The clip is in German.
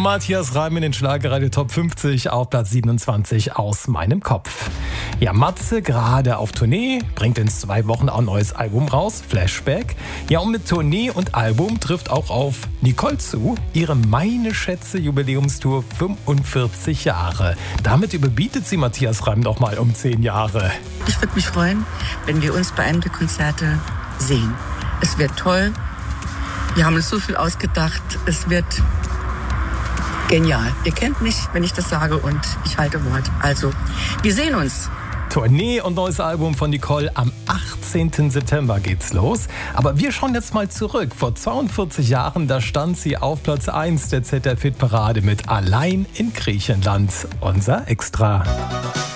Matthias Reim in den Schlagerradio Top 50 auf Platz 27 aus meinem Kopf. Ja, Matze gerade auf Tournee, bringt in 2 Wochen auch ein neues Album raus, Flashback. Ja, und mit Tournee und Album trifft auch auf Nicole zu, ihre Meine Schätze Jubiläumstour 45 Jahre. Damit überbietet sie Matthias Reim doch mal um 10 Jahre. Ich würde mich freuen, wenn wir uns bei einem der Konzerte sehen. Es wird toll. Wir haben uns so viel ausgedacht. Es wird genial. Ihr kennt mich, wenn ich das sage, und ich halte Wort. Also, wir sehen uns. Tournee und neues Album von Nicole. Am 18. September geht's los. Aber wir schauen jetzt mal zurück. Vor 42 Jahren, da stand sie auf Platz 1 der ZDF-Hitparade mit Allein in Griechenland. Unser Extra.